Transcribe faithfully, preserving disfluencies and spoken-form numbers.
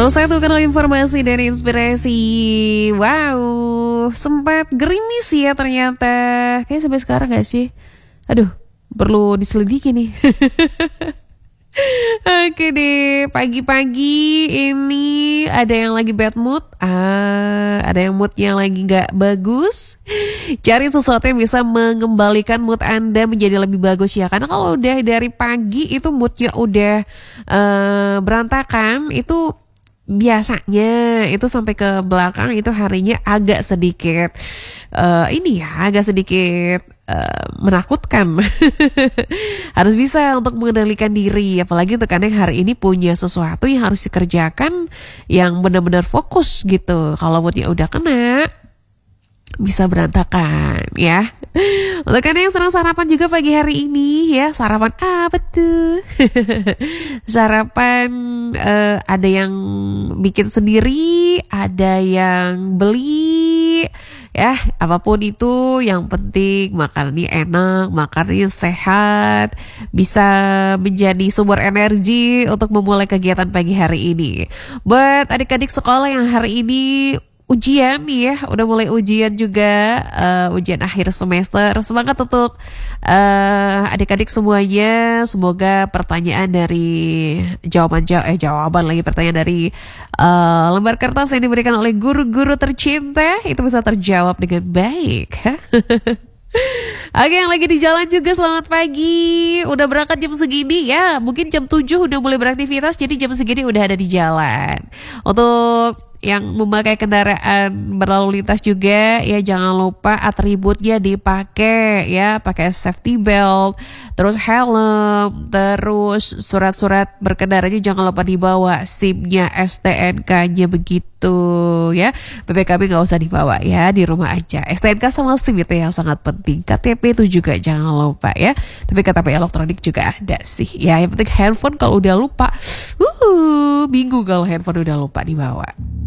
Terus saya tukar informasi dan inspirasi. Wow, sempat gerimis ya ternyata. Kayaknya sampai sekarang gak sih? Aduh, perlu diselidiki nih. Oke deh, pagi-pagi ini ada yang lagi bad mood, ah, ada yang moodnya lagi gak bagus. Cari sesuatu yang bisa mengembalikan mood Anda menjadi lebih bagus ya. Karena kalau udah dari pagi itu moodnya udah uh, berantakan, itu biasanya itu sampai ke belakang itu harinya agak sedikit uh, ini ya, agak sedikit uh, menakutkan. Harus bisa untuk mengendalikan diri, apalagi untuk Anda yang hari ini punya sesuatu yang harus dikerjakan yang benar-benar fokus gitu. Kalau moodnya udah kena, bisa berantakan ya. Untuk Anda yang senang sarapan juga pagi hari ini ya, sarapan apa tuh? Sarapan uh, ada yang bikin sendiri, ada yang beli ya, apapun itu yang penting makanannya enak, makanannya sehat, bisa menjadi sumber energi untuk memulai kegiatan pagi hari ini. Buat adik-adik sekolah yang hari ini ujian nih ya, udah mulai ujian juga, uh, ujian akhir semester. Semangat untuk uh, adik-adik semuanya. Semoga pertanyaan dari jawaban jawab eh jawaban lagi pertanyaan dari uh, lembar kertas yang diberikan oleh guru-guru tercinta itu bisa terjawab dengan baik. Oke, yang lagi di jalan juga selamat pagi. Udah berangkat jam segini ya, mungkin jam tujuh udah mulai beraktivitas, jadi jam segini udah ada di jalan. Untuk yang memakai kendaraan berlalu lintas juga ya, jangan lupa atributnya dipakai ya, pakai safety belt, terus helm, terus surat-surat berkendaranya jangan lupa dibawa, SIM-nya, S T N K-nya begitu ya. B P K B nggak usah dibawa ya, di rumah aja. S T N K sama SIM itu yang sangat penting. K T P itu juga jangan lupa ya. Tapi K T P elektronik juga ada sih ya. Yang penting handphone kalau udah lupa, uh, bingung kalau handphone udah lupa dibawa.